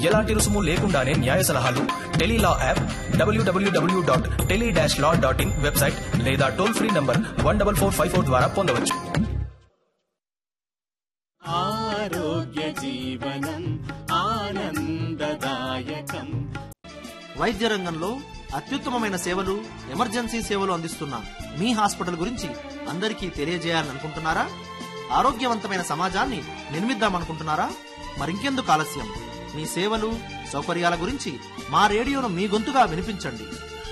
ఎలాంటి రుసుము లేకుండానే న్యాయ సలహాలు టెలీలా యాప్, www.tele-law.in వెబ్సైట్ లేదా టోల్ ఫ్రీ నంబర్ 14454 ద్వారా పొందవచ్చు. ఆరోగ్య జీవనం ఆనందదాయకం. వైద్య రంగంలో అత్యుత్తమమైన సేవలు, ఎమర్జెన్సీ సేవలు అందిస్తున్న మీ హాస్పిటల్ గురించి అందరికీ తెలియజేయాలని అనుకుంటున్నారా? ఆరోగ్యవంతమైన సమాజాన్ని నిర్మిద్దామనుకుంటున్నారా? మరింకెందుకు ఆలస్యం? మీ సేవలు, సౌకర్యాల గురించి మా రేడియోను మీ గొంతుగా వినిపించండి.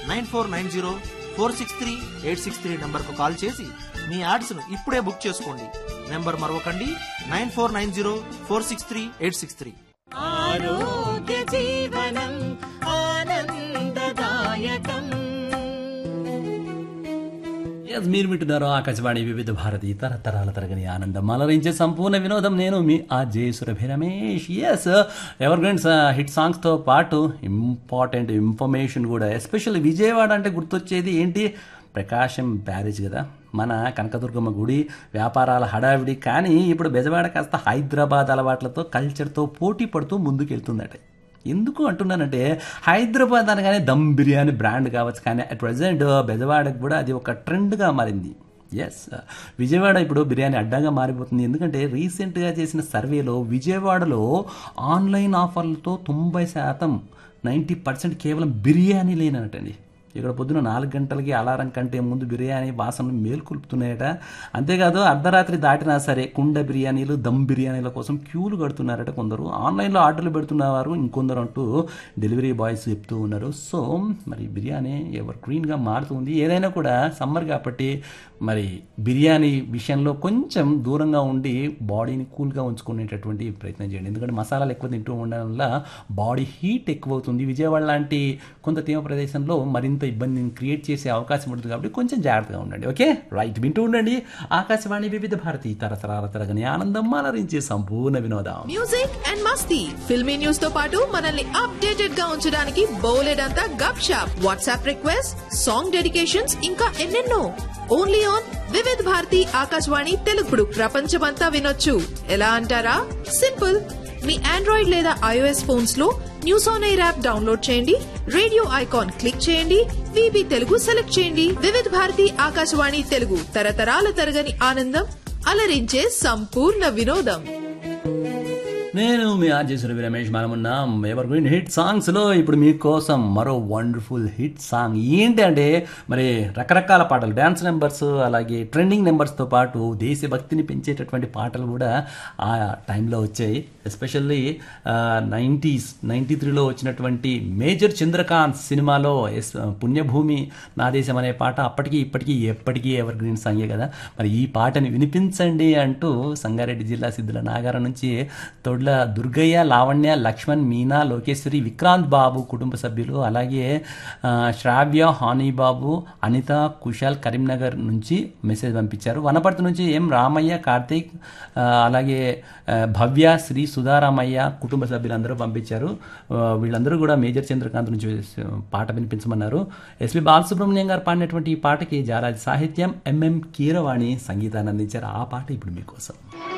9490463863 నంబర్కు కాల్ చేసి మీ యాడ్స్ను ఇప్పుడే బుక్ చేసుకోండి. నెంబర్ మరొకండి, 9490463863. ఆరోగ్య జీవనం ఆనందదాయకం. మీరు వింటున్నారు ఆకాశవాణి వివిధ భారతి తరతరాల తరగని ఆనందం అలరించే సంపూర్ణ వినోదం. నేను మీ RJ Surabhi Ramesh. Yes, ever Greens hit సాంగ్స్తో పాటు ఇంపార్టెంట్ ఇన్ఫర్మేషన్ కూడా. ఎస్పెషల్లీ విజయవాడ అంటే గుర్తొచ్చేది ఏంటి? ప్రకాశం బ్యారేజ్ కదా, మన కనకదుర్గమ్మ గుడి, వ్యాపారాల హడావిడి. కానీ ఇప్పుడు బెజవాడ కాస్త హైదరాబాద్ అలవాట్లతో, కల్చర్తో పోటీ పడుతూ ముందుకెళ్తుందట. ఎందుకు అంటున్నానంటే, హైదరాబాద్ అనగానే దమ్ బిర్యానీ బ్రాండ్ కావచ్చు, కానీ అట్ ప్రజెంట్ బెజవాడకు కూడా అది ఒక ట్రెండ్గా మారింది. ఎస్, విజయవాడ ఇప్పుడు బిర్యానీ అడ్డాగా మారిపోతుంది. ఎందుకంటే రీసెంట్గా చేసిన సర్వేలో విజయవాడలో ఆన్లైన్ ఆఫర్లతో 90%, 90% కేవలం బిర్యానీ లేనటండి. ఇక్కడ పొద్దున 4 గంటలకి అలారం కంటే ముందు బిర్యానీ వాసనలు మేల్కొల్పుతున్నాయట. అంతేకాదు అర్ధరాత్రి దాటినా సరే కుండ బిర్యానీలు, దమ్ బిర్యానీల కోసం క్యూలు కడుతున్నారట కొందరు. ఆన్లైన్లో ఆర్డర్లు పెడుతున్నవారు ఇంకొందరు అంటూ డెలివరీ బాయ్స్ చెప్తూ ఉన్నారు. సో మరి బిర్యానీ ఎవర్ గ్రీన్గా మారుతుంది. ఏదైనా కూడా సమ్మర్ కాబట్టి మరి బిర్యానీ విషయంలో కొంచెం దూరంగా ఉండి బాడీని కూల్గా ఉంచుకునేటటువంటి ప్రయత్నం చేయండి. ఎందుకంటే మసాలాలు ఎక్కువ తింటూ ఉండడం వల్ల బాడీ హీట్ ఎక్కువ అవుతుంది. విజయవాడ లాంటి కొంత తీవ్ర ప్రదేశంలో మరింత ఇబ్బందిని క్రియేట్ చేసే అవకాశం ఉంటుంది కాబట్టి కొంచెం జాగ్రత్తగా ఉండండి. ఓకే, రైట్, వింటూ ఉండండి ఆకాశవాణి వివిధ భారతి తరతరాల తరగని ఆనందం అలరించే సంపూర్ణ వినోదం. Music and Masti, filmy news తో పాటు మనల్ని అప్డేటెడ్ గా ఉంచడానికి బోలెడంతా గప్ shop, WhatsApp request, song dedications, ఇంకా ఎన్నెన్నో. Only on Vividh Bharati Akashvani తెలుగుడు. ప్రపంచమంతా వినొచ్చు. ఎలా అంటారా? సింపుల్. మీ ఆండ్రాయిడ్ లేదా ఐఓఎస్ ఫోన్స్ లో news on air app download చేయండి, రేడియో ఐకాన్ క్లిక్ చేయండి, విబి తెలుగు సెలెక్ట్ చేయండి. వివిధ భారతి ఆకాశవాణి తెలుగు, తరతరాల తరగని ఆనందం అలరించే సంపూర్ణ వినోదం. నేను మీ ఆర్జే సురభి రమేష్. మనమున్నాం ఎవర్ గ్రీన్ హిట్ సాంగ్స్లో. ఇప్పుడు మీకోసం మరో వండర్ఫుల్ హిట్ సాంగ్. ఏంటి అంటే మరి రకరకాల పాటలు, డ్యాన్స్ నెంబర్స్, అలాగే ట్రెండింగ్ నెంబర్స్తో పాటు దేశభక్తిని పెంచేటటువంటి పాటలు కూడా ఆ టైంలో వచ్చాయి. ఎస్పెషల్లీ 93లో వచ్చినటువంటి మేజర్ చంద్రకాంత్ సినిమాలో పుణ్యభూమి నా దేశం అనే పాట అప్పటికి ఇప్పటికీ ఎప్పటికీ ఎవర్ గ్రీన్ సాంగే కదా. మరి ఈ పాటని వినిపించండి అంటూ సంగారెడ్డి జిల్లా సిద్ధుల నాగారం నుంచి తొడ్ల దుర్గయ్య, లావణ్య, లక్ష్మణ్, మీనా, లోకేశ్వరి, విక్రాంత్ బాబు కుటుంబ సభ్యులు, అలాగే శ్రావ్య, హానీబాబు, అనిత, కుశాల్ కరీంనగర్ నుంచి మెసేజ్ పంపించారు. వనపర్తి నుంచి ఎం రామయ్య, కార్తీక్, అలాగే భవ్య, శ్రీ, సుధారామయ్య కుటుంబ సభ్యులందరూ పంపించారు. వీళ్ళందరూ కూడా మేజర్ చంద్రకాంత్ నుంచి పాట వినిపించమన్నారు. ఎస్పి బాలసుబ్రహ్మణ్యం గారు పాడినటువంటి ఈ పాటకి జారాజ్ సాహిత్యం, ఎంఎం కీరవాణి సంగీతాన్ని అందించారు. ఆ పాట ఇప్పుడు మీకోసం.